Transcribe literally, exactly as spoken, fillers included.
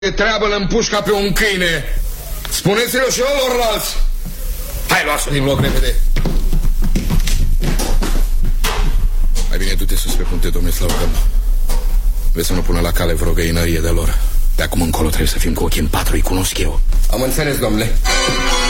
de treabă îl împușca pe un câine. Spuneți-le și celorlalți. Hai, luați-o din loc repede. Mai bine du-te sus pe punte, domnule Slaughter. Vezi să nu pună la cale vreo găinărie de lor. De acum încolo trebuie să fim cu ochii în patru, îi cunosc eu. Am înțeles, domnule.